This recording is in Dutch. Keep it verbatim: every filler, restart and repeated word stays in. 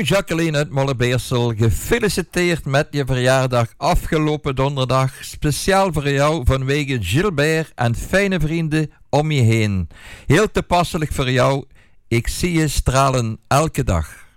Hoi Jacqueline uit Mollebeersel, gefeliciteerd met je verjaardag afgelopen donderdag. Speciaal voor jou vanwege Gilbert en fijne vrienden om je heen. Heel toepasselijk voor jou, ik zie je stralen elke dag.